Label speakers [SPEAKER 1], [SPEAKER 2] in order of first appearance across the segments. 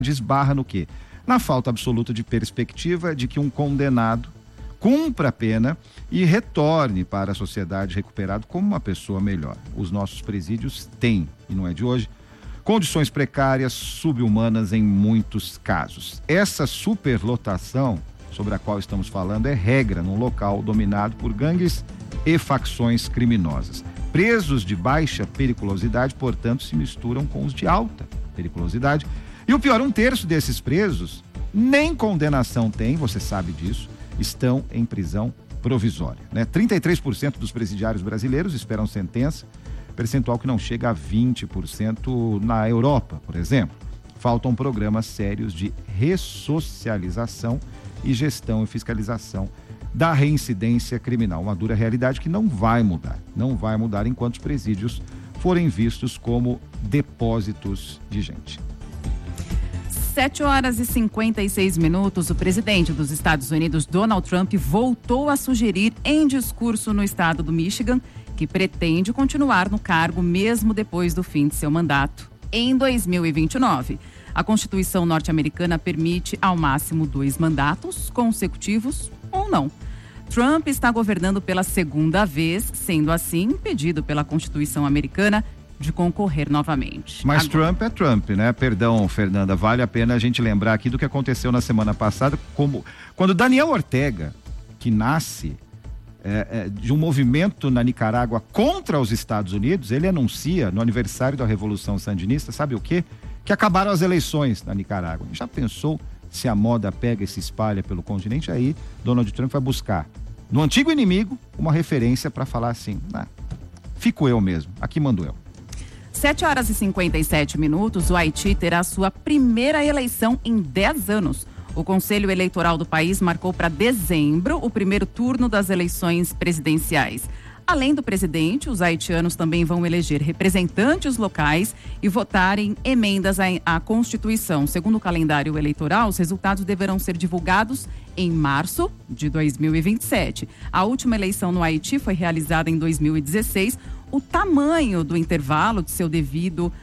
[SPEAKER 1] esbarra no quê? Na falta absoluta de perspectiva de que um condenado cumpra a pena e retorne para a sociedade recuperado como uma pessoa melhor. Os nossos presídios têm, e não é de hoje, condições precárias, subhumanas em muitos casos. Essa superlotação sobre a qual estamos falando é regra num local dominado por gangues e facções criminosas. Presos de baixa periculosidade, portanto, se misturam com os de alta periculosidade. E o pior, 1/3 desses presos nem condenação tem, você sabe disso, estão em prisão provisória, né? 33% dos presidiários brasileiros esperam sentença, percentual que não chega a 20% na Europa, por exemplo. Faltam programas sérios de ressocialização e gestão e fiscalização da reincidência criminal. Uma dura realidade que não vai mudar enquanto os presídios forem vistos como depósitos de gente.
[SPEAKER 2] 7h56, o presidente dos Estados Unidos, Donald Trump, voltou a sugerir em discurso no estado do Michigan que pretende continuar no cargo mesmo depois do fim de seu mandato, em 2029. A Constituição norte-americana permite ao máximo 2 mandatos consecutivos ou não. Trump está governando pela segunda vez, sendo assim impedido pela Constituição americana de concorrer novamente.
[SPEAKER 1] Mas agora, Trump é Trump, né? Perdão, Fernanda, vale a pena a gente lembrar aqui do que aconteceu na semana passada, quando Daniel Ortega, que nasce de um movimento na Nicarágua contra os Estados Unidos, ele anuncia no aniversário da Revolução Sandinista, sabe o quê? Que acabaram as eleições na Nicarágua. Já pensou se a moda pega e se espalha pelo continente? Aí Donald Trump vai buscar no antigo inimigo uma referência para falar assim, fico eu mesmo, aqui mando eu.
[SPEAKER 2] 7h57, o Haiti terá sua primeira eleição em 10 anos. O Conselho Eleitoral do país marcou para dezembro o primeiro turno das eleições presidenciais. Além do presidente, os haitianos também vão eleger representantes locais e votar em emendas à Constituição. Segundo o calendário eleitoral, os resultados deverão ser divulgados em março de 2027. A última eleição no Haiti foi realizada em 2016. O tamanho do intervalo de seu devido,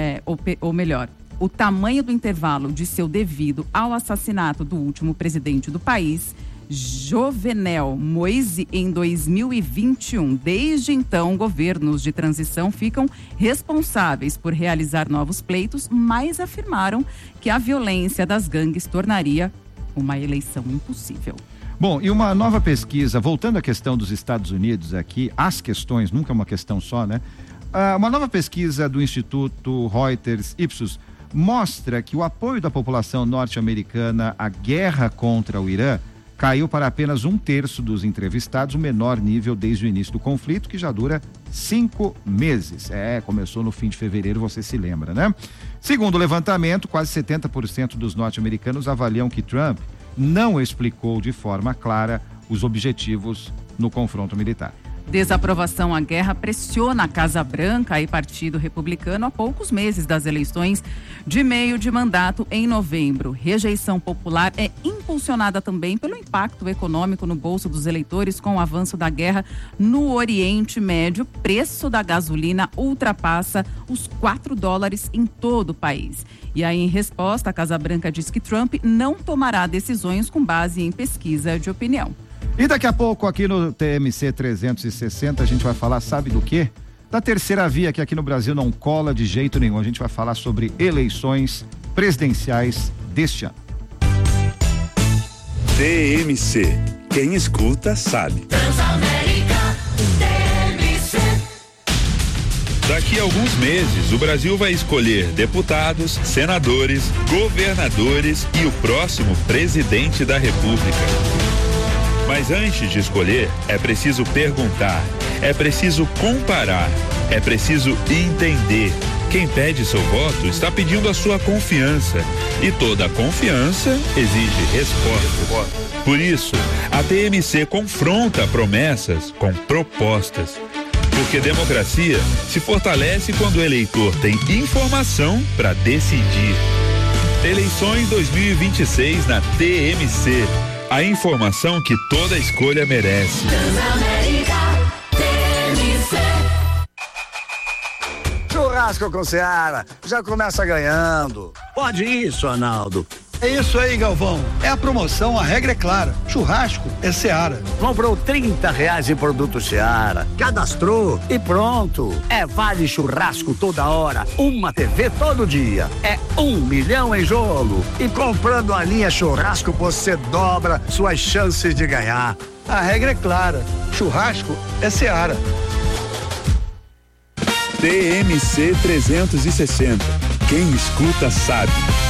[SPEAKER 2] o tamanho do intervalo de seu devido ao assassinato do último presidente do país, Jovenel Moïse, em 2021. Desde então, governos de transição ficam responsáveis por realizar novos pleitos, mas afirmaram que a violência das gangues tornaria uma eleição impossível.
[SPEAKER 1] Bom, e uma nova pesquisa, voltando à questão dos Estados Unidos aqui, as questões, nunca uma questão só, né? Uma nova pesquisa do Instituto Reuters Ipsos mostra que o apoio da população norte-americana à guerra contra o Irã caiu para apenas 1/3 dos entrevistados, o menor nível desde o início do conflito, que já dura 5 meses. Começou no fim de fevereiro, você se lembra, né? Segundo o levantamento, quase 70% dos norte-americanos avaliam que Trump não explicou de forma clara os objetivos no confronto militar.
[SPEAKER 2] Desaprovação à guerra pressiona a Casa Branca e Partido Republicano a poucos meses das eleições de meio de mandato em novembro. Rejeição popular é impulsionada também pelo impacto econômico no bolso dos eleitores com o avanço da guerra no Oriente Médio. O preço da gasolina ultrapassa os $4 em todo o país. E aí, em resposta, a Casa Branca diz que Trump não tomará decisões com base em pesquisa de opinião.
[SPEAKER 1] E daqui a pouco, aqui no TMC 360, a gente vai falar, sabe do quê? Da terceira via, que aqui no Brasil não cola de jeito nenhum. A gente vai falar sobre eleições presidenciais deste ano.
[SPEAKER 3] TMC. Quem escuta, sabe.
[SPEAKER 4] Transamérica, TMC.
[SPEAKER 3] Daqui a alguns meses, o Brasil vai escolher deputados, senadores, governadores e o próximo presidente da República. Mas antes de escolher, é preciso perguntar, é preciso comparar, é preciso entender. Quem pede seu voto está pedindo a sua confiança. E toda confiança exige resposta. Por isso, a TMC confronta promessas com propostas. Porque democracia se fortalece quando o eleitor tem informação para decidir. Eleições 2026 na TMC. A informação que toda escolha merece.
[SPEAKER 4] Transamérica, TMC.
[SPEAKER 5] churrasco com Seara. Já começa ganhando.
[SPEAKER 6] Pode isso, Arnaldo.
[SPEAKER 7] É isso aí, Galvão. É a promoção, a regra é clara. Churrasco é Seara.
[SPEAKER 6] Comprou R$30 em produto Seara. Cadastrou e pronto. É vale churrasco toda hora. Uma TV todo dia. É 1 milhão em jogo. E comprando a linha churrasco, você dobra suas chances de ganhar.
[SPEAKER 7] A regra é clara. Churrasco é Seara.
[SPEAKER 3] TMC 360. Quem escuta sabe.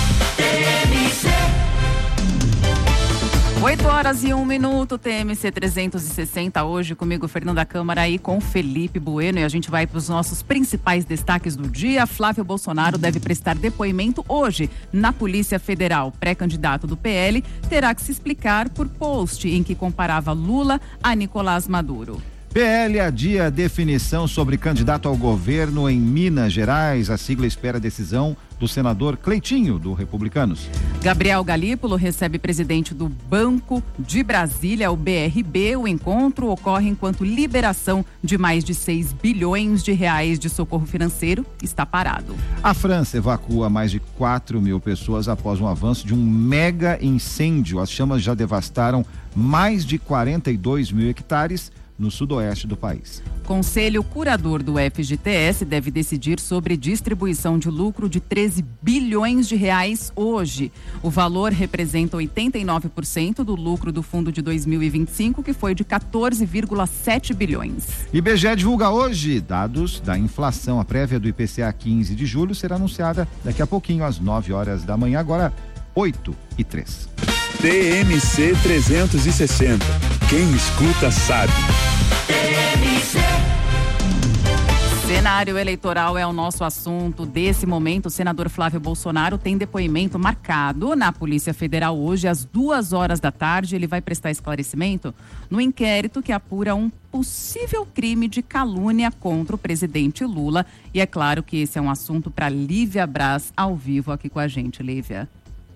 [SPEAKER 2] 8h01, TMC 360, hoje comigo, Fernanda Câmara, e com Felipe Bueno, e a gente vai para os nossos principais destaques do dia. Flávio Bolsonaro deve prestar depoimento hoje na Polícia Federal. Pré-candidato do PL terá que se explicar por post em que comparava Lula a Nicolás Maduro.
[SPEAKER 1] PL adia definição sobre candidato ao governo em Minas Gerais. A sigla espera a decisão do senador Cleitinho, do Republicanos.
[SPEAKER 2] Gabriel Galípolo recebe presidente do Banco de Brasília, o BRB. O encontro ocorre enquanto liberação de mais de 6 bilhões de reais de socorro financeiro está parado.
[SPEAKER 1] A França evacua mais de 4 mil pessoas após um avanço de um mega incêndio. As chamas já devastaram mais de 42 mil hectares no sudoeste do país.
[SPEAKER 2] Conselho curador do FGTS deve decidir sobre distribuição de lucro de 13 bilhões de reais hoje. O valor representa 89% do lucro do fundo de 2025, que foi de 14,7 bilhões.
[SPEAKER 1] IBGE divulga hoje dados da inflação. A prévia do IPCA 15 de julho será anunciada daqui a pouquinho, às 9 horas da manhã, agora 8h03.
[SPEAKER 3] TMC 360. Quem escuta sabe.
[SPEAKER 2] Cenário eleitoral é o nosso assunto desse momento. O senador Flávio Bolsonaro tem depoimento marcado na Polícia Federal hoje às 2h da tarde. Ele vai prestar esclarecimento no inquérito que apura um possível crime de calúnia contra o presidente Lula. E é claro que esse é um assunto para Lívia Braz, ao vivo aqui com a gente. Lívia.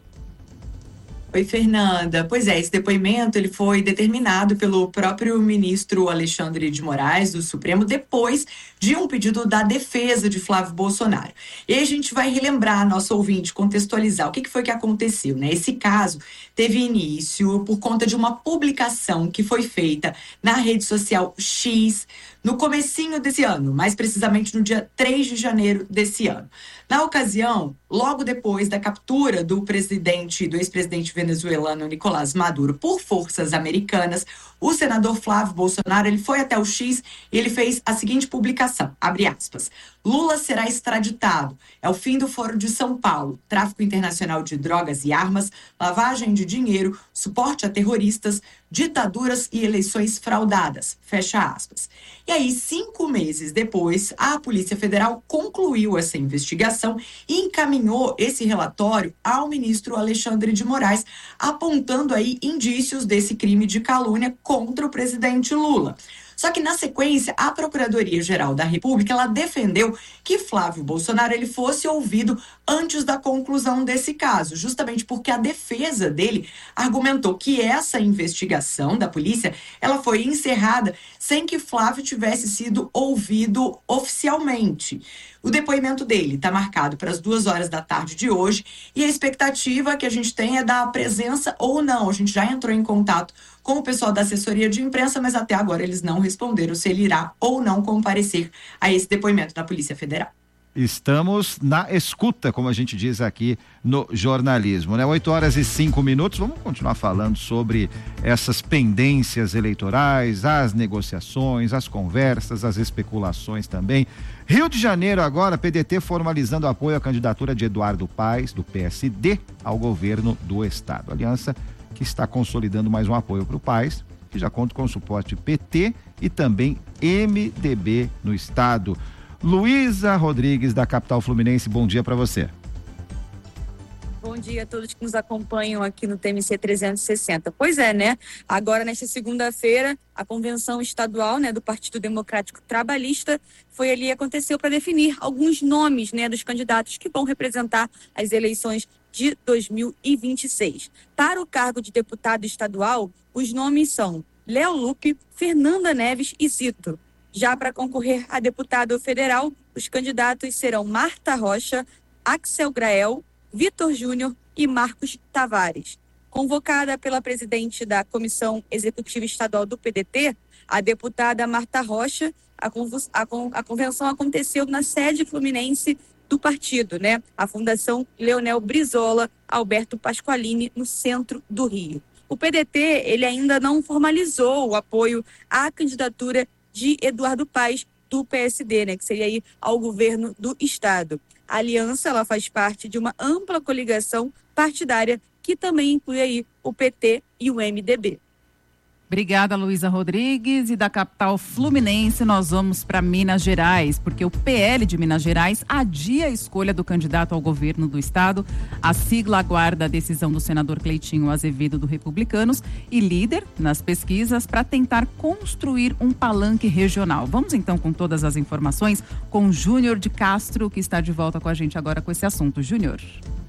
[SPEAKER 8] Oi, Fernanda. Pois é, esse depoimento ele foi determinado pelo próprio ministro Alexandre de Moraes, do Supremo, depois de um pedido da defesa de Flávio Bolsonaro. E aí a gente vai relembrar, nosso ouvinte, contextualizar o que foi que aconteceu, né? Esse caso teve início por conta de uma publicação que foi feita na rede social X no comecinho desse ano, mais precisamente no dia 3 de janeiro desse ano. Na ocasião, logo depois da captura do ex-presidente venezuelano Nicolás Maduro por forças americanas, o senador Flávio Bolsonaro, ele foi até o X e ele fez a seguinte publicação, abre aspas: Lula será extraditado. É o fim do Foro de São Paulo. Tráfico internacional de drogas e armas, lavagem de dinheiro, suporte a terroristas, ditaduras e eleições fraudadas. Fecha aspas. E aí, 5 meses depois, a Polícia Federal concluiu essa investigação e encaminhou esse relatório ao ministro Alexandre de Moraes, apontando aí indícios desse crime de calúnia contra o presidente Lula. Só que, na sequência, a Procuradoria-Geral da República, ela defendeu que Flávio Bolsonaro ele fosse ouvido antes da conclusão desse caso, justamente porque a defesa dele argumentou que essa investigação da polícia, ela foi encerrada sem que Flávio tivesse sido ouvido oficialmente. O depoimento dele está marcado para as 2h da tarde de hoje e a expectativa que a gente tem é da presença ou não. A gente já entrou em contato com o pessoal da assessoria de imprensa, mas até agora eles não responderam se ele irá ou não comparecer a esse depoimento da Polícia Federal.
[SPEAKER 1] Estamos na escuta, como a gente diz aqui no jornalismo, né? 8h05. Vamos continuar falando sobre essas pendências eleitorais, as negociações, as conversas, as especulações também. Rio de Janeiro agora, PDT formalizando apoio à candidatura de Eduardo Paes, do PSD, ao governo do estado. Aliança que está consolidando mais um apoio para o Paes, que já conta com o suporte PT e também MDB no estado. Luísa Rodrigues, da capital fluminense, bom dia para você.
[SPEAKER 9] Bom dia a todos que nos acompanham aqui no TMC 360. Pois é, né? Agora, nesta segunda-feira, a convenção estadual, né, do Partido Democrático Trabalhista aconteceu para definir alguns nomes, né, dos candidatos que vão representar as eleições de 2026. Para o cargo de deputado estadual, os nomes são Léo Lupe, Fernanda Neves e Zito. Já para concorrer a deputado federal, Os candidatos serão Marta Rocha, Axel Grael, Vitor Júnior e Marcos Tavares. Convocada pela presidente da Comissão Executiva Estadual do PDT, a deputada Marta Rocha, a convenção aconteceu na sede fluminense do partido, né? A Fundação Leonel Brizola Alberto Pasqualini, no centro do Rio. O PDT, ele ainda não formalizou o apoio à candidatura de Eduardo Paes, do PSD, né? Que seria aí ao governo do estado. A aliança, ela faz parte de uma ampla coligação partidária que também inclui aí o PT e o MDB.
[SPEAKER 2] Obrigada, Luísa Rodrigues. E da capital fluminense nós vamos para Minas Gerais, porque o PL de Minas Gerais adia a escolha do candidato ao governo do estado. A sigla aguarda a decisão do senador Cleitinho Azevedo do Republicanos e líder nas pesquisas para tentar construir um palanque regional. Vamos então com todas as informações com Júnior de Castro, que está de volta com a gente agora com esse assunto. Júnior.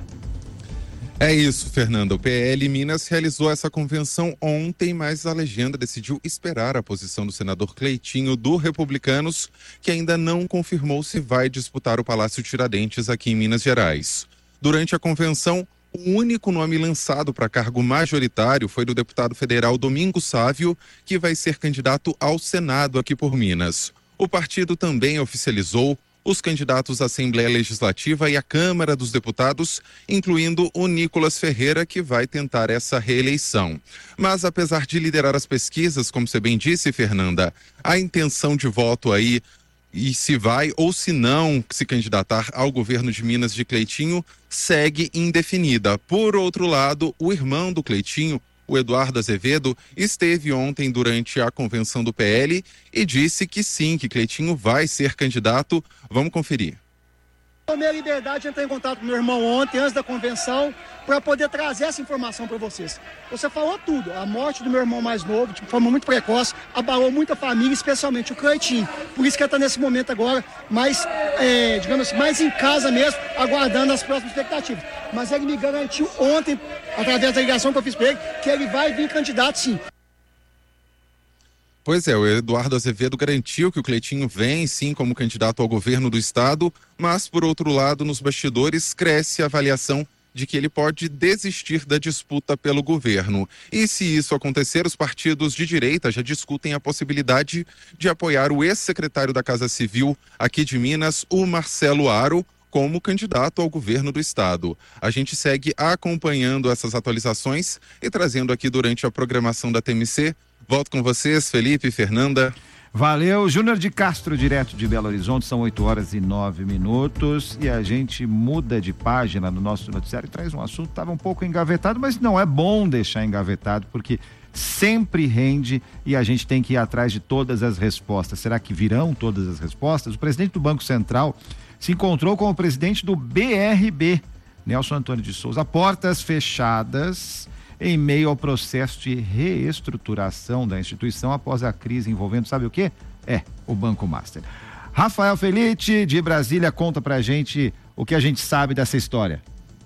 [SPEAKER 10] É isso, Fernanda. O PL Minas realizou essa convenção ontem, mas a legenda decidiu esperar a posição do senador Cleitinho do Republicanos, que ainda não confirmou se vai disputar o Palácio Tiradentes aqui em Minas Gerais. Durante a convenção, o único nome lançado para cargo majoritário foi do deputado federal Domingos Sávio, que vai ser candidato ao Senado aqui por Minas. O partido também oficializou os candidatos à Assembleia Legislativa e à Câmara dos Deputados, incluindo o Nicolas Ferreira, que vai tentar essa reeleição. Mas, apesar de liderar as pesquisas, como você bem disse, Fernanda, a intenção de voto aí, e se vai ou se não se candidatar ao governo de Minas de Cleitinho, segue indefinida. Por outro lado, o irmão do Cleitinho, o Eduardo Azevedo, esteve ontem durante a convenção do PL e disse que sim, que Cleitinho vai ser candidato. Vamos conferir.
[SPEAKER 11] Tomei a liberdade de entrar em contato com meu irmão ontem, antes da convenção, para poder trazer essa informação para vocês. Você falou tudo. A morte do meu irmão mais novo, de forma muito precoce, abalou muita família, especialmente o Cleitinho. Por isso que ele está nesse momento agora mais, digamos assim, mais em casa mesmo, aguardando as próximas expectativas. Mas ele me garantiu ontem, através da ligação que eu fiz para ele, que ele vai vir candidato sim.
[SPEAKER 10] Pois é, o Eduardo Azevedo garantiu que o Cleitinho vem, sim, como candidato ao governo do estado, mas, por outro lado, nos bastidores, cresce a avaliação de que ele pode desistir da disputa pelo governo. E se isso acontecer, os partidos de direita já discutem a possibilidade de apoiar o ex-secretário da Casa Civil aqui de Minas, o Marcelo Aro, como candidato ao governo do estado. A gente segue acompanhando essas atualizações e trazendo aqui durante a programação da TMC. Volto com vocês, Felipe e Fernanda.
[SPEAKER 1] Valeu, Júnior de Castro, direto de Belo Horizonte, são 8h09 e a gente muda de página no nosso noticiário e traz um assunto que estava um pouco engavetado, mas não é bom deixar engavetado, porque sempre rende e a gente tem que ir atrás de todas as respostas. Será que virão todas as respostas? O presidente do Banco Central se encontrou com o presidente do BRB, Nelson Antônio de Souza, a portas fechadas, em meio ao processo de reestruturação da instituição após a crise envolvendo, sabe o quê? O Banco Master. Rafael Felite, de Brasília, conta pra gente o que a gente sabe dessa história.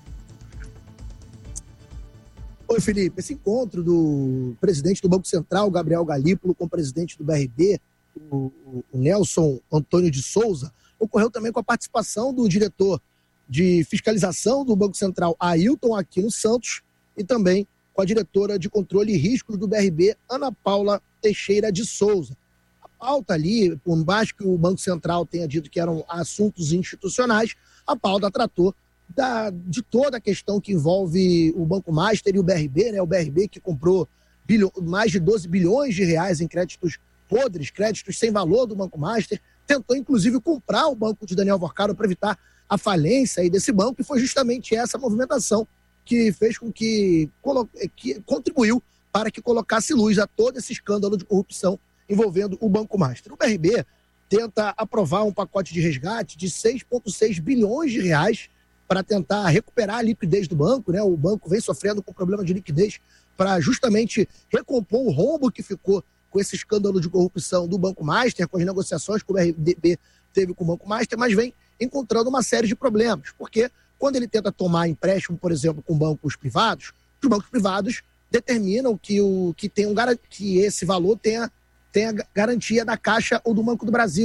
[SPEAKER 12] Oi, Felipe, esse encontro do presidente do Banco Central, Gabriel Galípolo, com o presidente do BRB, o Nelson Antônio de Souza, ocorreu também com a participação do diretor de fiscalização do Banco Central, Ailton Aquino Santos, e também com a diretora de controle e riscos do BRB, Ana Paula Teixeira de Souza. A pauta ali, por mais que o Banco Central tenha dito que eram assuntos institucionais, a pauta tratou de toda a questão que envolve o Banco Master e o BRB, né? O BRB que comprou mais de 12 bilhões de reais em créditos podres, créditos sem valor do Banco Master, tentou inclusive comprar o banco de Daniel Vorcado para evitar a falência aí desse banco, e foi justamente essa movimentação que fez com que contribuiu para que colocasse luz a todo esse escândalo de corrupção envolvendo o Banco Master. O BRB tenta aprovar um pacote de resgate de 6,6 bilhões de reais para tentar recuperar a liquidez do banco, né? O banco vem sofrendo com problema de liquidez para justamente recompor o rombo que ficou com esse escândalo de corrupção do Banco Master, com as negociações que o BRB teve com o Banco Master, mas vem encontrando uma série de problemas, porque quando ele tenta tomar empréstimo, por exemplo, com bancos privados, os bancos privados determinam que esse valor tenha garantia da Caixa ou do Banco do Brasil.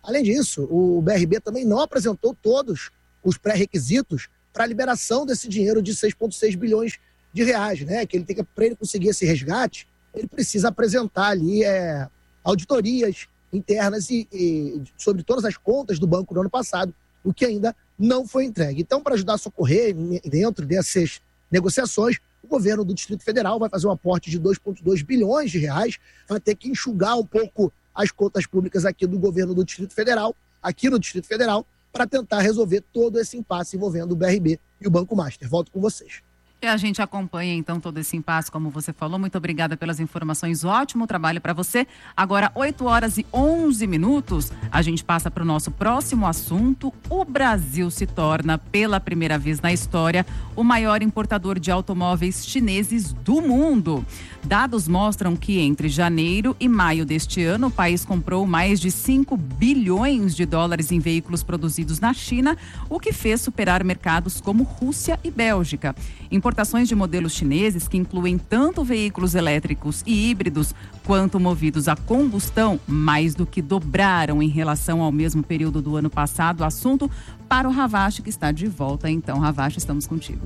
[SPEAKER 12] Além disso, o BRB também não apresentou todos os pré-requisitos para a liberação desse dinheiro de 6,6 bilhões de reais, né? Que ele tem que, para ele conseguir esse resgate, ele precisa apresentar ali auditorias internas e sobre todas as contas do banco no ano passado, o que ainda não foi entregue. Então, para ajudar a socorrer dentro dessas negociações, o governo do Distrito Federal vai fazer um aporte de 2,2 bilhões de reais, vai ter que enxugar um pouco as contas públicas aqui do governo do Distrito Federal, aqui no Distrito Federal, para tentar resolver todo esse impasse envolvendo o BRB e o Banco Master. Volto com vocês.
[SPEAKER 2] E a gente acompanha, então, todo esse impasse, como você falou. Muito obrigada pelas informações. Ótimo trabalho para você. Agora, 8h11. A gente passa para o nosso próximo assunto. O Brasil se torna, pela primeira vez na história, o maior importador de automóveis chineses do mundo. Dados mostram que entre janeiro e maio deste ano, o país comprou mais de 5 bilhões de dólares em veículos produzidos na China, o que fez superar mercados como Rússia e Bélgica. Importações de modelos chineses, que incluem tanto veículos elétricos e híbridos quanto movidos a combustão, mais do que dobraram em relação ao mesmo período do ano passado. Assunto para o Ravache, que está de volta. Então, Ravache, estamos contigo.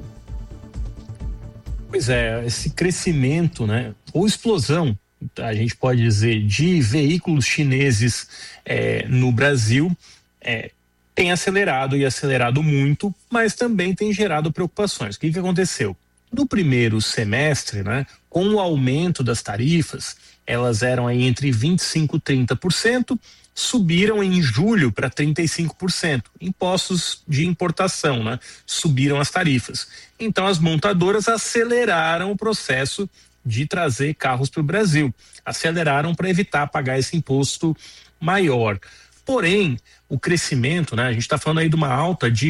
[SPEAKER 13] Pois é, esse crescimento, né, ou explosão, a gente pode dizer, de veículos chineses no Brasil, tem acelerado muito, mas também tem gerado preocupações. O que aconteceu? No primeiro semestre, né, com o aumento das tarifas, elas eram aí entre 25% e 30%, subiram em julho para 35%. Impostos de importação, né, subiram as tarifas. Então as montadoras aceleraram o processo de trazer carros para o Brasil. Aceleraram para evitar pagar esse imposto maior. Porém, o crescimento, né, a gente está falando aí de uma alta de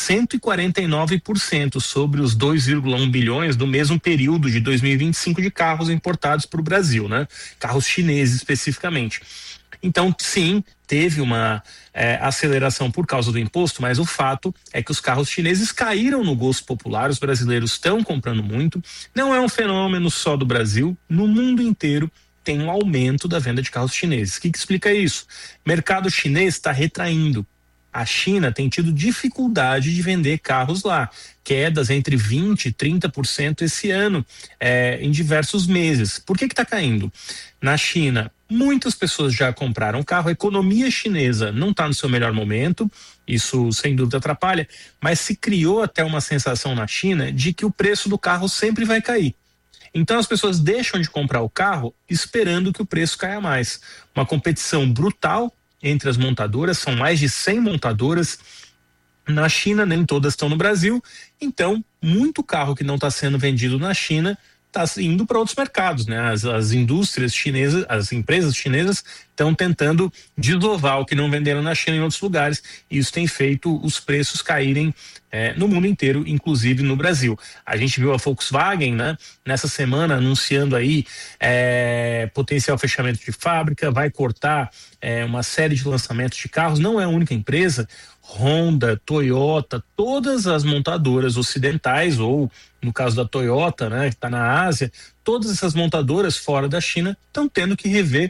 [SPEAKER 13] 149% sobre os 2,1 bilhões do mesmo período de 2025 de carros importados para o Brasil, né? Carros chineses especificamente. Então, sim, teve uma aceleração por causa do imposto, mas o fato é que os carros chineses caíram no gosto popular, os brasileiros estão comprando muito. Não é um fenômeno só do Brasil, no mundo inteiro tem um aumento da venda de carros chineses. O que explica isso? O mercado chinês está retraindo. A China tem tido dificuldade de vender carros lá, quedas entre 20% e 30% esse ano, em diversos meses. Por que está caindo? Na China, muitas pessoas já compraram carro, a economia chinesa não está no seu melhor momento, isso sem dúvida atrapalha, mas se criou até uma sensação na China de que o preço do carro sempre vai cair. Então as pessoas deixam de comprar o carro esperando que o preço caia mais. Uma competição brutal entre as montadoras, são mais de 100 montadoras na China, nem todas estão no Brasil. Então, muito carro que não está sendo vendido na China está indo para outros mercados, né? As indústrias chinesas, as empresas chinesas estão tentando desovar o que não venderam na China em outros lugares, e isso tem feito os preços caírem no mundo inteiro, inclusive no Brasil. A gente viu a Volkswagen, né, nessa semana anunciando aí potencial fechamento de fábrica, vai cortar uma série de lançamentos de carros. Não é a única empresa. Honda, Toyota, todas as montadoras ocidentais, ou no caso da Toyota, né, que está na Ásia, todas essas montadoras fora da China estão tendo que rever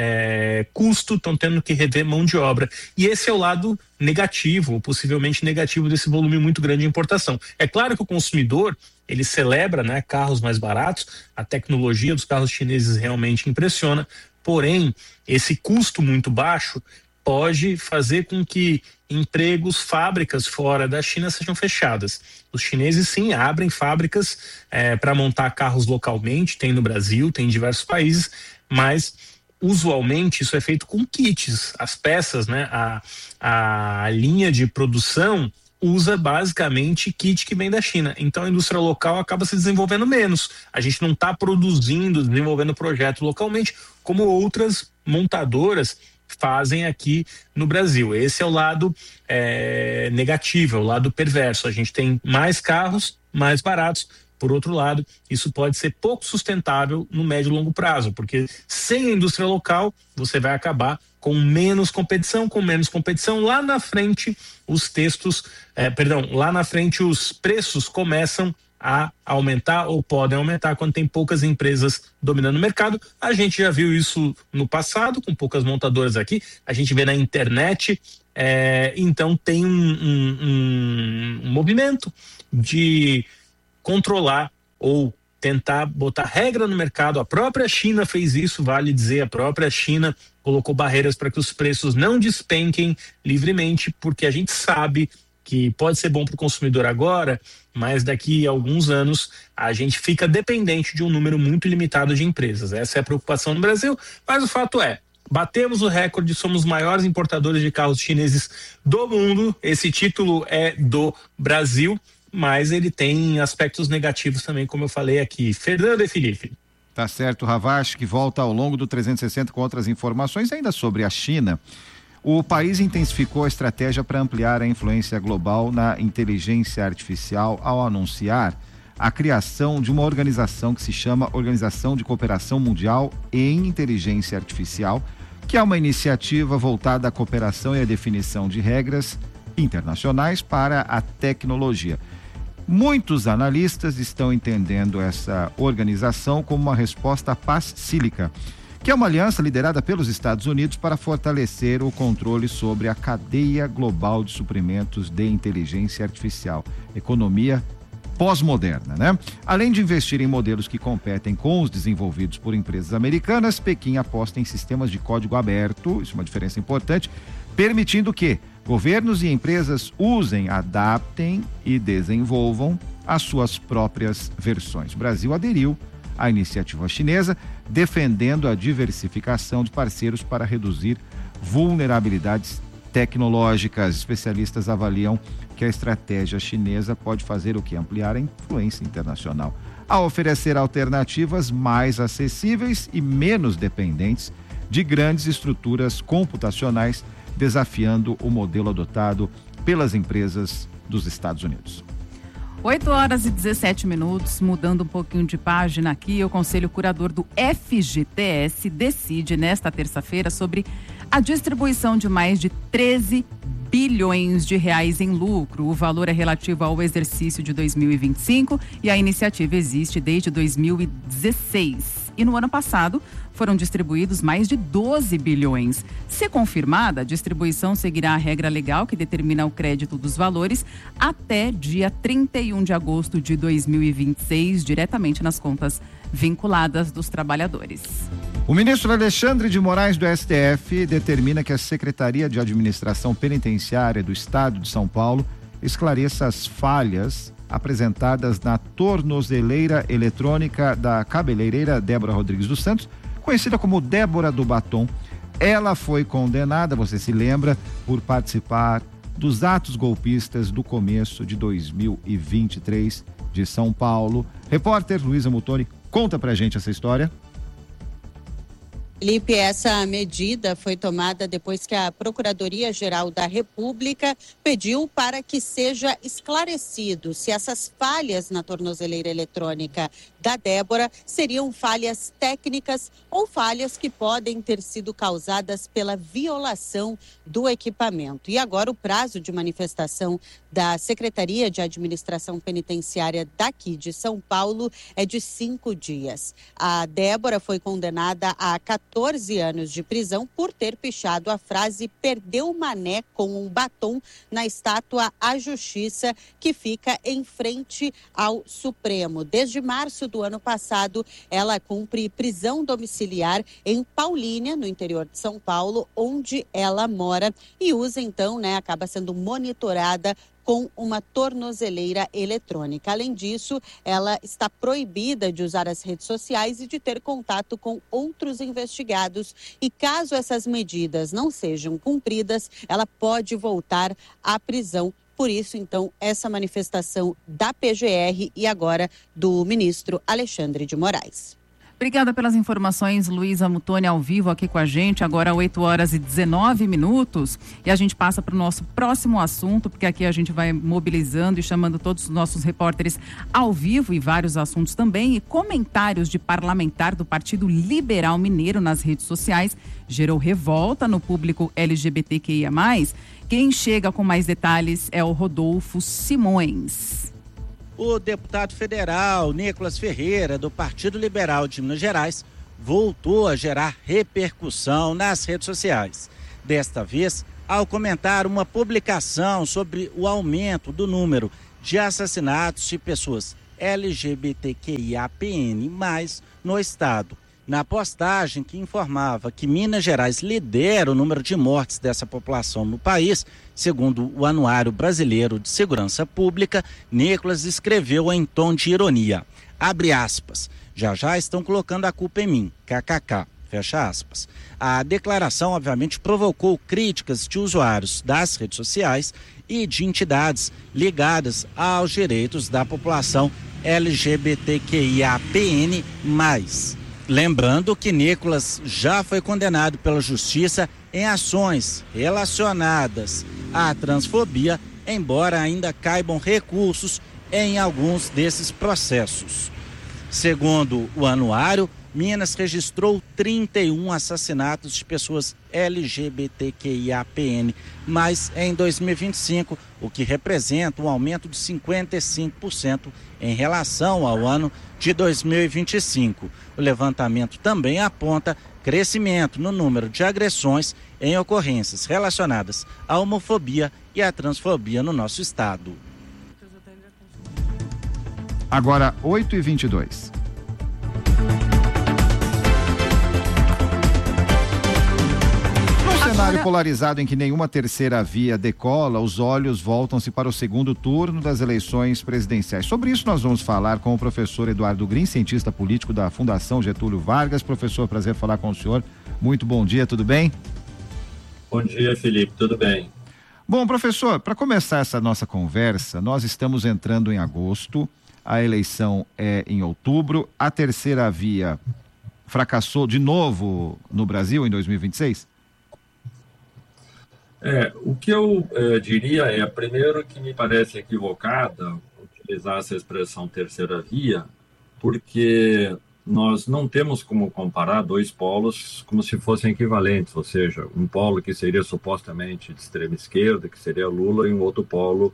[SPEAKER 13] custo, estão tendo que rever mão de obra. E esse é o lado negativo, ou possivelmente negativo, desse volume muito grande de importação. É claro que o consumidor, ele celebra, né, carros mais baratos, a tecnologia dos carros chineses realmente impressiona, porém, esse custo muito baixo pode fazer com que empregos, fábricas fora da China sejam fechadas. Os chineses, sim, abrem fábricas para montar carros localmente, tem no Brasil, tem em diversos países, mas usualmente isso é feito com kits. As peças, né, a linha de produção usa basicamente kit que vem da China. Então a indústria local acaba se desenvolvendo menos. A gente não está produzindo, desenvolvendo projeto localmente, como outras montadoras fazem aqui no Brasil. Esse é o lado negativo, é o lado perverso. A gente tem mais carros, mais baratos. Por outro lado, isso pode ser pouco sustentável no médio e longo prazo, porque sem a indústria local, você vai acabar com menos competição, lá na frente os preços começam a aumentar ou podem aumentar quando tem poucas empresas dominando o mercado. A gente já viu isso no passado, com poucas montadoras aqui, a gente vê na internet, então tem um movimento de controlar ou tentar botar regra no mercado. A própria China fez isso, vale dizer, a própria China colocou barreiras para que os preços não despenquem livremente, porque a gente sabe que pode ser bom para o consumidor agora, mas daqui a alguns anos a gente fica dependente de um número muito limitado de empresas. Essa é a preocupação no Brasil, mas o fato é, batemos o recorde, somos os maiores importadores de carros chineses do mundo. Esse título é do Brasil, mas ele tem aspectos negativos também, como eu falei aqui. Fernando e Felipe.
[SPEAKER 1] Tá certo, Ravache, que volta ao longo do 360 com outras informações ainda sobre a China. O país intensificou a estratégia para ampliar a influência global na inteligência artificial ao anunciar a criação de uma organização que se chama Organização de Cooperação Mundial em Inteligência Artificial, que é uma iniciativa voltada à cooperação e à definição de regras internacionais para a tecnologia. Muitos analistas estão entendendo essa organização como uma resposta à Paz Sílica, que é uma aliança liderada pelos Estados Unidos para fortalecer o controle sobre a cadeia global de suprimentos de inteligência artificial, economia pós-moderna, né? Além de investir em modelos que competem com os desenvolvidos por empresas americanas, Pequim aposta em sistemas de código aberto, isso é uma diferença importante, permitindo que governos e empresas usem, adaptem e desenvolvam as suas próprias versões. O Brasil aderiu à iniciativa chinesa, defendendo a diversificação de parceiros para reduzir vulnerabilidades tecnológicas. Especialistas avaliam que a estratégia chinesa pode fazer o quê? Ampliar a influência internacional, ao oferecer alternativas mais acessíveis e menos dependentes de grandes estruturas computacionais, desafiando o modelo adotado pelas empresas dos Estados Unidos.
[SPEAKER 2] 8h17, mudando um pouquinho de página aqui, o Conselho Curador do FGTS decide nesta terça-feira sobre a distribuição de mais de 13 bilhões de reais em lucro. O valor é relativo ao exercício de 2025 e a iniciativa existe desde 2016. E no ano passado foram distribuídos mais de 12 bilhões. Se confirmada, a distribuição seguirá a regra legal que determina o crédito dos valores até dia 31 de agosto de 2026, diretamente nas contas vinculadas dos trabalhadores.
[SPEAKER 1] O ministro Alexandre de Moraes do STF determina que a Secretaria de Administração Penitenciária do Estado de São Paulo esclareça as falhas apresentadas na tornozeleira eletrônica da cabeleireira Débora Rodrigues dos Santos, conhecida como Débora do Batom. Ela foi condenada, você se lembra, por participar dos atos golpistas do começo de 2023 de São Paulo. Repórter Luísa Mutoni, conta pra gente essa história.
[SPEAKER 14] Felipe, essa medida foi tomada depois que a Procuradoria-Geral da República pediu para que seja esclarecido se essas falhas na tornozeleira eletrônica da Débora seriam falhas técnicas ou falhas que podem ter sido causadas pela violação do equipamento. E agora o prazo de manifestação da Secretaria de Administração Penitenciária daqui de São Paulo é de 5 dias. A Débora foi condenada a 14 anos de prisão por ter pichado a frase "perdeu o mané com um batom" na estátua à Justiça, que fica em frente ao Supremo. Desde março do ano passado, ela cumpre prisão domiciliar em Paulínia, no interior de São Paulo, onde ela mora, e usa então, acaba sendo monitorada com uma tornozeleira eletrônica. Além disso, ela está proibida de usar as redes sociais e de ter contato com outros investigados. E caso essas medidas não sejam cumpridas, ela pode voltar à prisão. Por isso, então, essa manifestação da PGR e agora do ministro Alexandre de Moraes.
[SPEAKER 2] Obrigada pelas informações, Luísa Mutoni, ao vivo aqui com a gente, agora 8h19, e a gente passa para o nosso próximo assunto, porque aqui a gente vai mobilizando e chamando todos os nossos repórteres ao vivo e vários assuntos também, e comentários de parlamentar do Partido Liberal Mineiro nas redes sociais gerou revolta no público LGBTQIA+. Quem chega com mais detalhes é o Rodolfo Simões.
[SPEAKER 15] o deputado federal Nicolas Ferreira, do Partido Liberal de Minas Gerais, voltou a gerar repercussão nas redes sociais. Desta vez, ao comentar uma publicação sobre o aumento do número de assassinatos de pessoas LGBTQIAPN+, no estado. Na postagem que informava que Minas Gerais lidera o número de mortes dessa população no país, segundo o Anuário Brasileiro de Segurança Pública, Nicolas escreveu em tom de ironia, abre aspas, já estão colocando a culpa em mim, kkk, fecha aspas. A declaração, obviamente, provocou críticas de usuários das redes sociais e de entidades ligadas aos direitos da população LGBTQIAPN+. Lembrando que Nicolas já foi condenado pela justiça em ações relacionadas à transfobia, embora ainda caibam recursos em alguns desses processos. Segundo o anuário, Minas registrou 31 assassinatos de pessoas LGBTQIAPN+, em 2025, o que representa um aumento de 55% em relação ao ano de 2025. O levantamento também aponta crescimento no número de agressões em ocorrências relacionadas à homofobia e à transfobia no nosso estado.
[SPEAKER 1] Agora, 8h22. Cenário polarizado em que nenhuma terceira via decola, os olhos voltam-se para o segundo turno das eleições presidenciais. Sobre isso nós vamos falar com o professor Eduardo Green, cientista político da Fundação Getúlio Vargas. Professor, prazer falar com o senhor. Muito bom dia, tudo bem?
[SPEAKER 16] Bom dia, Felipe, tudo bem?
[SPEAKER 1] Bom, professor, para começar essa nossa conversa, nós estamos entrando em agosto, a eleição é em outubro, a terceira via fracassou de novo no Brasil em 2026?
[SPEAKER 16] O que eu diria é, primeiro, que me parece equivocada utilizar essa expressão terceira via, porque nós não temos como comparar dois polos como se fossem equivalentes, ou seja, um polo que seria supostamente de extrema esquerda, que seria Lula, e um outro polo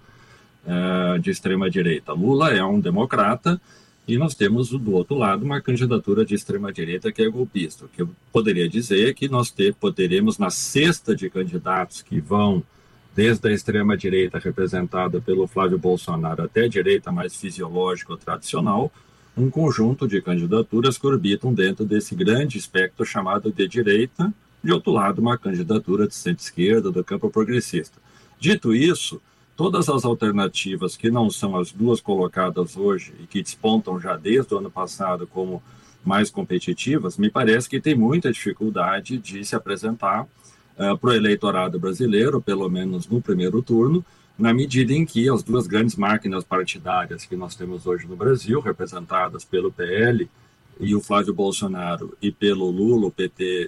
[SPEAKER 16] de extrema direita. Lula é um democrata, e nós temos do outro lado uma candidatura de extrema-direita que é golpista. O que eu poderia dizer é que nós poderemos, na cesta de candidatos que vão desde a extrema-direita representada pelo Flávio Bolsonaro até a direita mais fisiológica ou tradicional, um conjunto de candidaturas que orbitam dentro desse grande espectro chamado de direita, de outro lado uma candidatura de centro-esquerda, do campo progressista. Dito isso, todas as alternativas que não são as duas colocadas hoje e que despontam já desde o ano passado como mais competitivas, me parece que tem muita dificuldade de se apresentar para o eleitorado brasileiro, pelo menos no primeiro turno, na medida em que as duas grandes máquinas partidárias que nós temos hoje no Brasil, representadas pelo PL e o Flávio Bolsonaro, e pelo Lula, o PT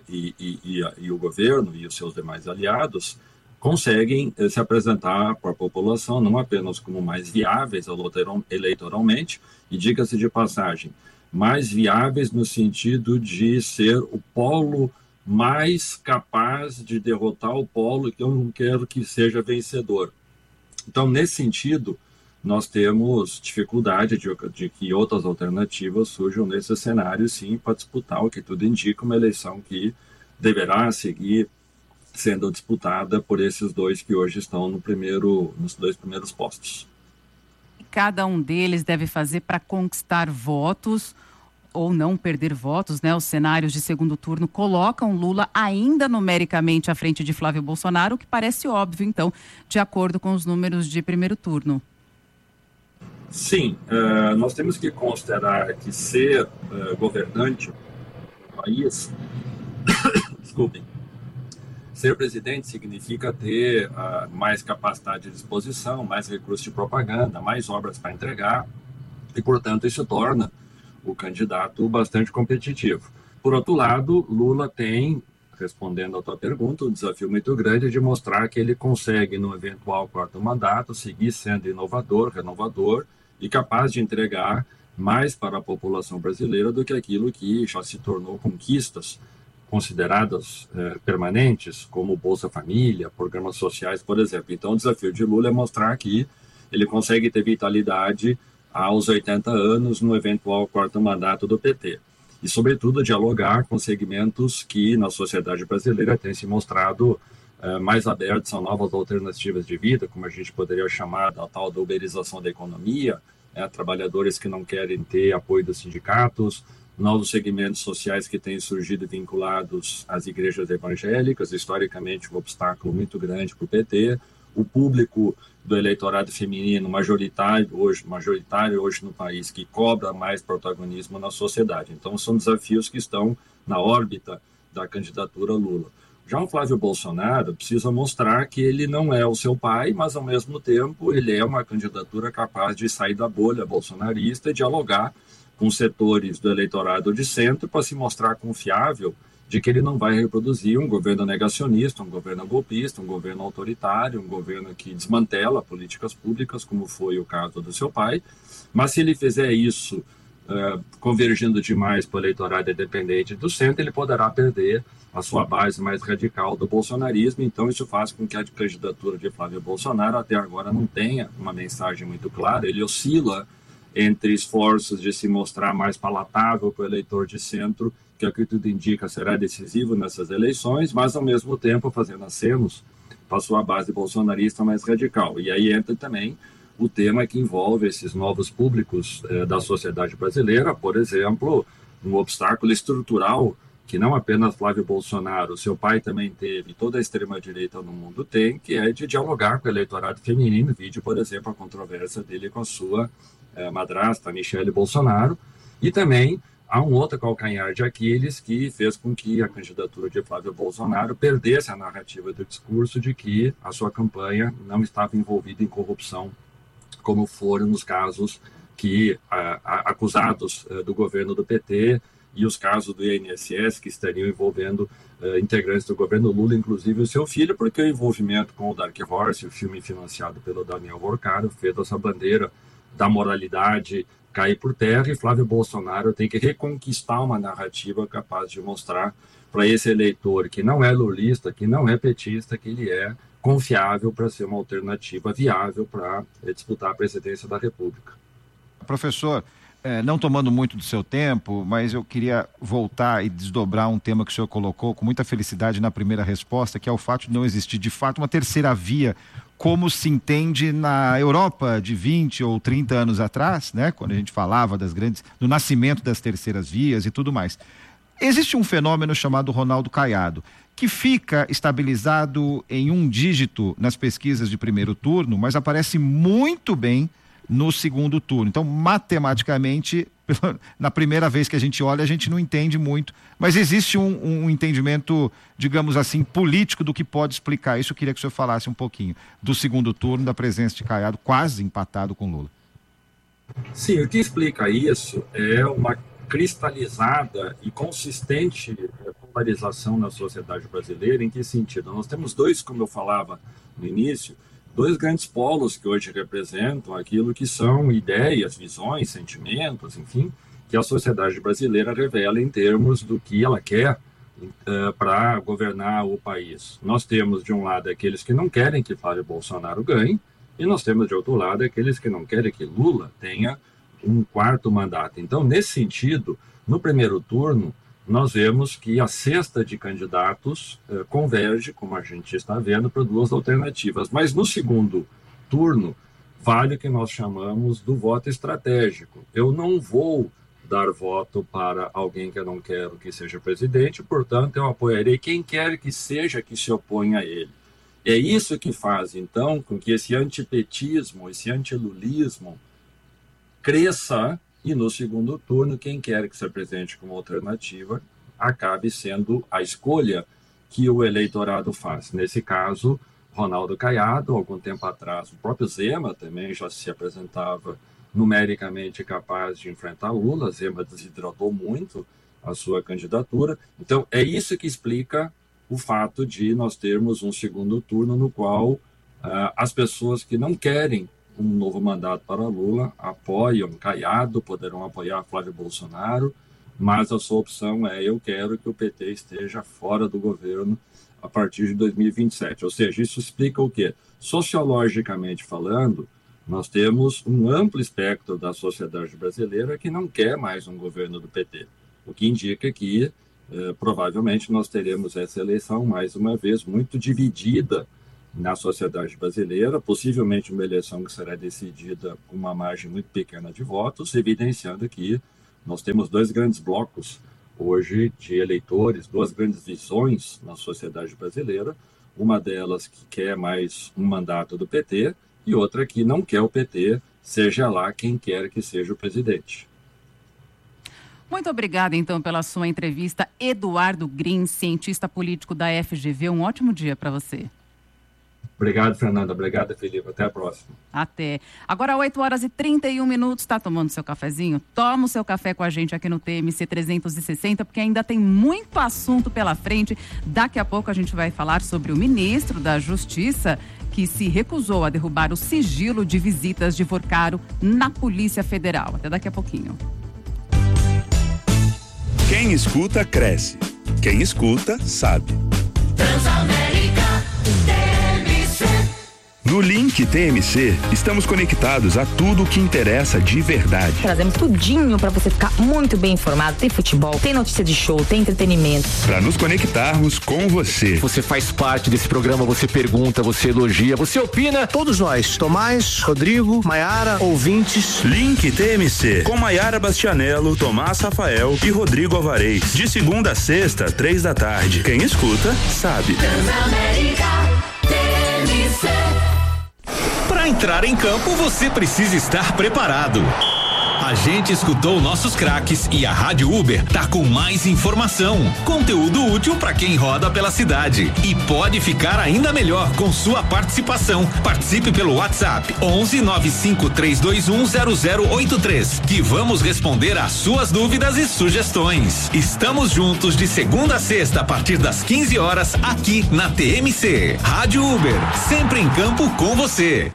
[SPEAKER 16] e o governo e os seus demais aliados, conseguem se apresentar para a população não apenas como mais viáveis eleitoralmente, e diga-se de passagem, mais viáveis no sentido de ser o polo mais capaz de derrotar o polo que eu não quero que seja vencedor. Então, nesse sentido, nós temos dificuldade de que outras alternativas surjam nesse cenário, sim, para disputar o que tudo indica, uma eleição que deverá seguir sendo disputada por esses dois que hoje estão nos dois primeiros postos.
[SPEAKER 2] Cada um deles deve fazer para conquistar votos ou não perder votos, né? Os cenários de segundo turno colocam Lula ainda numericamente à frente de Flávio Bolsonaro, o que parece óbvio, então, de acordo com os números de primeiro turno.
[SPEAKER 16] Sim, nós temos que considerar que ser governante do país, desculpem, ser presidente significa ter mais capacidade de exposição, mais recursos de propaganda, mais obras para entregar, e, portanto, isso torna o candidato bastante competitivo. Por outro lado, Lula tem, respondendo à tua pergunta, um desafio muito grande de mostrar que ele consegue, no eventual quarto mandato, seguir sendo inovador, renovador e capaz de entregar mais para a população brasileira do que aquilo que já se tornou conquistas consideradas permanentes, como Bolsa Família, programas sociais, por exemplo. Então, o desafio de Lula é mostrar que ele consegue ter vitalidade aos 80 anos no eventual quarto mandato do PT. E, sobretudo, dialogar com segmentos que na sociedade brasileira têm se mostrado mais abertos a novas alternativas de vida, como a gente poderia chamar da tal da uberização da economia, trabalhadores que não querem ter apoio dos sindicatos, novos segmentos sociais que têm surgido vinculados às igrejas evangélicas, historicamente um obstáculo muito grande para o PT, o público do eleitorado feminino majoritário hoje no país, que cobra mais protagonismo na sociedade. Então, são desafios que estão na órbita da candidatura Lula. Já o Flávio Bolsonaro precisa mostrar que ele não é o seu pai, mas, ao mesmo tempo, ele é uma candidatura capaz de sair da bolha bolsonarista e dialogar com setores do eleitorado de centro para se mostrar confiável de que ele não vai reproduzir um governo negacionista, um governo golpista, um governo autoritário, um governo que desmantela políticas públicas, como foi o caso do seu pai. Mas se ele fizer isso convergindo demais para o eleitorado independente do centro, ele poderá perder a sua base mais radical do bolsonarismo. Então isso faz com que a candidatura de Flávio Bolsonaro até agora não tenha uma mensagem muito clara. Ele oscila entre esforços de se mostrar mais palatável para o eleitor de centro, que, ao que tudo indica, será decisivo nessas eleições, mas, ao mesmo tempo, fazendo acenos para a sua base bolsonarista mais radical. E aí entra também o tema que envolve esses novos públicos da sociedade brasileira, por exemplo, um obstáculo estrutural que não apenas Flávio Bolsonaro, seu pai também teve, toda a extrema-direita no mundo tem, que é de dialogar com o eleitorado feminino. Vídeo, por exemplo, a controvérsia dele com a sua madrasta, Michele Bolsonaro, e também há um outro calcanhar de Aquiles que fez com que a candidatura de Flávio Bolsonaro perdesse a narrativa do discurso de que a sua campanha não estava envolvida em corrupção, como foram nos casos que acusados do governo do PT e os casos do INSS que estariam envolvendo integrantes do governo Lula, inclusive o seu filho, porque o envolvimento com o Dark Horse, o filme financiado pelo Daniel Vorcaro, fez essa bandeira da moralidade cair por terra, e Flávio Bolsonaro tem que reconquistar uma narrativa capaz de mostrar para esse eleitor que não é lulista, que não é petista, que ele é confiável para ser uma alternativa viável para disputar a presidência da República.
[SPEAKER 1] Professor, não tomando muito do seu tempo, mas eu queria voltar e desdobrar um tema que o senhor colocou com muita felicidade na primeira resposta, que é o fato de não existir de fato uma terceira via, como se entende na Europa de 20 ou 30 anos atrás, né, quando a gente falava do nascimento das terceiras vias e tudo mais. Existe um fenômeno chamado Ronaldo Caiado, que fica estabilizado em um dígito nas pesquisas de primeiro turno, mas aparece muito bem no segundo turno. Então, matematicamente, na primeira vez que a gente olha, a gente não entende muito, mas existe um entendimento, digamos assim, político do que pode explicar isso. Eu queria que o senhor falasse um pouquinho do segundo turno, da presença de Caiado, quase empatado com Lula.
[SPEAKER 16] Sim, o que explica isso é uma cristalizada e consistente polarização na sociedade brasileira. Em que sentido? Nós temos dois, como eu falava no início, dois grandes polos que hoje representam aquilo que são ideias, visões, sentimentos, enfim, que a sociedade brasileira revela em termos do que ela quer para governar o país. Nós temos, de um lado, aqueles que não querem que Flávio Bolsonaro ganhe, e nós temos, de outro lado, aqueles que não querem que Lula tenha um quarto mandato. Então, nesse sentido, no primeiro turno, nós vemos que a cesta de candidatos converge, como a gente está vendo, para duas alternativas. Mas no segundo turno, vale o que nós chamamos do voto estratégico. Eu não vou dar voto para alguém que eu não quero que seja presidente, portanto, eu apoiarei quem quer que seja que se oponha a ele. É isso que faz, então, com que esse antipetismo, esse antilulismo cresça, e no segundo turno, quem quer que se apresente como alternativa acabe sendo a escolha que o eleitorado faz. Nesse caso, Ronaldo Caiado, algum tempo atrás, o próprio Zema também já se apresentava numericamente capaz de enfrentar Lula. Zema desidratou muito a sua candidatura. Então, é isso que explica o fato de nós termos um segundo turno no qual as pessoas que não querem um novo mandato para Lula apoiam Caiado, poderão apoiar Flávio Bolsonaro, mas a sua opção é: eu quero que o PT esteja fora do governo a partir de 2027. Ou seja, isso explica o quê? Sociologicamente falando, Nós temos um amplo espectro da sociedade brasileira que não quer mais um governo do PT, o que indica que provavelmente nós teremos essa eleição, mais uma vez, muito dividida na sociedade brasileira, possivelmente uma eleição que será decidida com uma margem muito pequena de votos, evidenciando que nós temos dois grandes blocos hoje de eleitores, duas grandes visões na sociedade brasileira, uma delas que quer mais um mandato do PT e outra que não quer o PT, seja lá quem quer que seja o presidente.
[SPEAKER 2] Muito obrigada, então, pela sua entrevista. Eduardo Grins, cientista político da FGV. Um ótimo dia para você.
[SPEAKER 16] Obrigado, Fernanda. Obrigado, Felipe. Até a próxima.
[SPEAKER 2] Até. Agora, 8h31. Está tomando seu cafezinho? Toma o seu café com a gente aqui no TMC 360, porque ainda tem muito assunto pela frente. Daqui a pouco a gente vai falar sobre o ministro da Justiça, que se recusou a derrubar o sigilo de visitas de Vorcaro na Polícia Federal. Até daqui a pouquinho.
[SPEAKER 3] Quem escuta, cresce. Quem escuta, sabe.
[SPEAKER 4] Transamérica TMC.
[SPEAKER 3] No Link TMC, estamos conectados a tudo o que interessa de verdade.
[SPEAKER 17] Trazemos tudinho para você ficar muito bem informado. Tem futebol, tem notícia de show, tem entretenimento.
[SPEAKER 3] Para nos conectarmos com você.
[SPEAKER 18] Você faz parte desse programa, você pergunta, você elogia, você opina.
[SPEAKER 5] Todos nós, Tomás, Rodrigo, Maiara, ouvintes.
[SPEAKER 3] Link TMC, com Maiara Bastianello, Tomás Rafael e Rodrigo Alvarez. De segunda a sexta, 15h. Quem escuta, sabe.
[SPEAKER 4] Transamérica TMC.
[SPEAKER 19] Para entrar em campo, você precisa estar preparado. A gente escutou nossos craques e a Rádio Uber tá com mais informação, conteúdo útil para quem roda pela cidade. E pode ficar ainda melhor com sua participação. Participe pelo WhatsApp 11 95 321 0083, que vamos responder às suas dúvidas e sugestões. Estamos juntos de segunda a sexta a partir das 15h aqui na TMC. Rádio Uber, sempre em campo com você.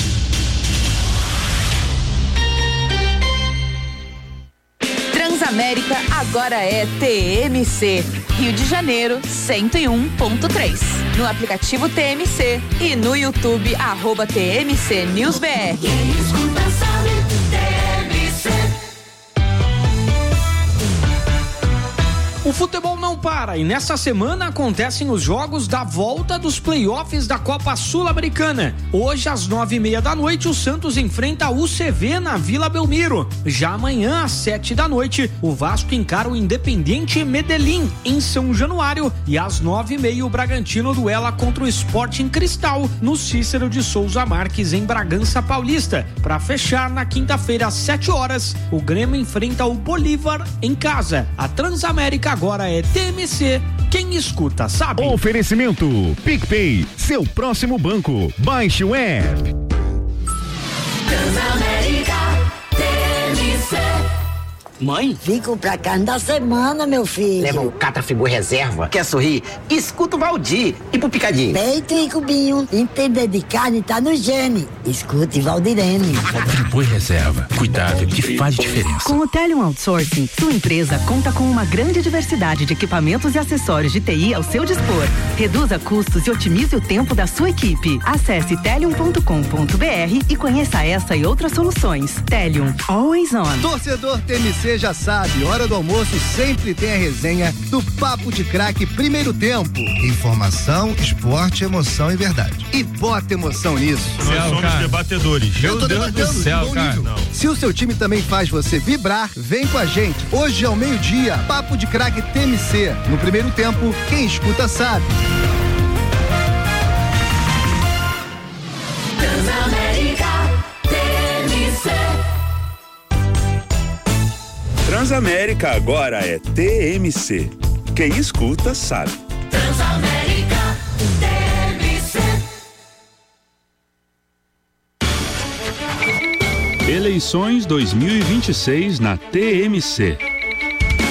[SPEAKER 20] Transamérica agora é TMC, Rio de Janeiro 101.3. No aplicativo TMC e no YouTube @TMC News BR.
[SPEAKER 4] Quem escuta sabe, TMC.
[SPEAKER 21] O futebol não para e nessa semana acontecem os jogos da volta dos playoffs da Copa Sul-Americana. Hoje às 9h30 o Santos enfrenta o UCV na Vila Belmiro. Já amanhã às 7h, o Vasco encara o Independiente Medellín em São Januário e às 9h30 o Bragantino duela contra o Sporting Cristal no Cícero de Souza Marques em Bragança Paulista. Para fechar na quinta-feira às 7h, o Grêmio enfrenta o Bolívar em casa. A Transamérica agora é TMC, quem escuta sabe.
[SPEAKER 22] Oferecimento PicPay, seu próximo banco. Baixe o app.
[SPEAKER 4] Transamérica TMC.
[SPEAKER 23] Mãe? Vim comprar carne da semana, meu filho.
[SPEAKER 24] Leva um Catrafibu reserva. Quer sorrir? Escuta o Valdir. E pro Picadinho?
[SPEAKER 23] Peito e cubinho. Entender de carne tá no gene. Escute Valdirene.
[SPEAKER 25] Catrafibu reserva. Cuidado que faz diferença.
[SPEAKER 26] Com o Telium Outsourcing, sua empresa conta com uma grande diversidade de equipamentos e acessórios de TI ao seu dispor. Reduza custos e otimize o tempo da sua equipe. Acesse telium.com.br e conheça essa e outras soluções. Telium, always on.
[SPEAKER 27] Torcedor TMC já sabe, hora do almoço sempre tem a resenha do Papo de Craque Primeiro Tempo.
[SPEAKER 28] Informação, esporte, emoção e verdade.
[SPEAKER 27] E bota emoção nisso.
[SPEAKER 29] Nós somos debatedores.
[SPEAKER 27] Meu Deus do céu, cara. Se o seu time também faz você vibrar, vem com a gente. Hoje ao meio-dia, Papo de Craque TMC. No Primeiro Tempo, quem escuta sabe.
[SPEAKER 4] Transamérica TMC.
[SPEAKER 3] Transamérica agora é TMC. Quem escuta sabe.
[SPEAKER 4] Transamérica TMC.
[SPEAKER 30] Eleições 2026 na TMC.